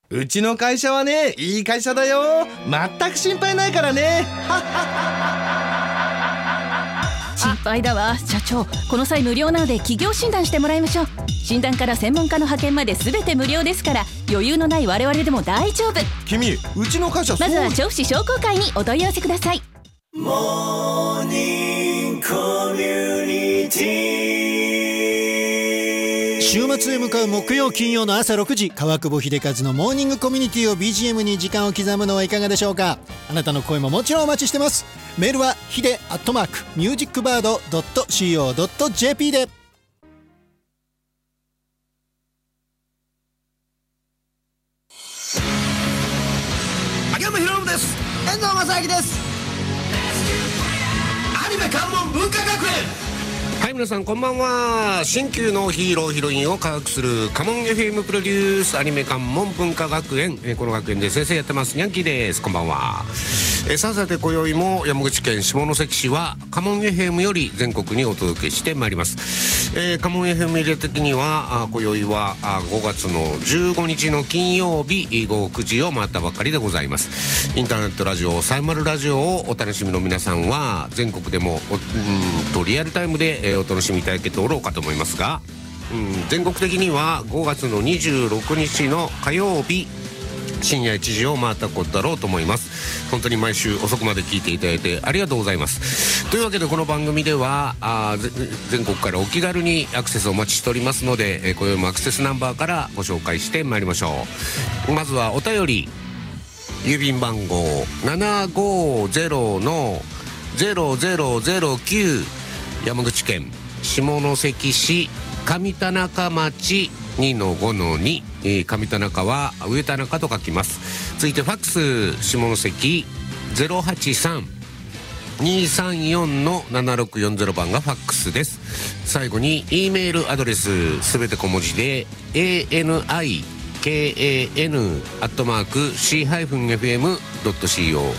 うちの会社はね、いい会社だよ。全く心配ないからね。 心配だわ。社長、この際無料なので企業診断してもらいましょう。診断から専門家の派遣まで全て無料ですから、余裕のない我々でも大丈夫。 君、うちの会社まずは調布市商工会にお問い合わせください。 モーニングコミュニティ。 週末へ向かう木曜金曜の朝6時、川久保秀和のモーニングコミュニティを BGM に時間を刻むのはいかがでしょうか。あなたの声ももちろんお待ちしてます。メールはひで@musicbird.co.jp で。 秋山ひろのです。 遠藤正明です。 アニメ関門文化学園。はい、皆さんこんばんは。新旧のヒーローヒロインを科学するカモン FM プロデュースアニメ関門文化学園、この学園で先生やってますニャンキーです。こんばんは。さて今宵も山口県下関市はカモン FM より全国にお届けしてまいります。カモン FM エリア的には今宵は5月の15日の金曜日午後9時を回ったばかりでございます。インターネットラジオサイマルラジオをお楽しみの皆さんは全国でもリアルタイムでお楽しみいただけておろうかと思いますが、全国的には5月の26日の火曜日深夜1時を回ったことだろうと思います。本当に毎週遅くまで聞いていただいてありがとうございます。というわけでこの番組では全国からお気軽にアクセスお待ちしておりますので、今宵もアクセスナンバーからご紹介してまいりましょう。まずはお便り、郵便番号 750-0009 山口県下関市上田中町2-5-2、上田中は上田中と書きます。続いてファックス下関 083-234-7640 番がファックスです。最後に E メールアドレスすべて小文字で ANIKAN@C-FM.co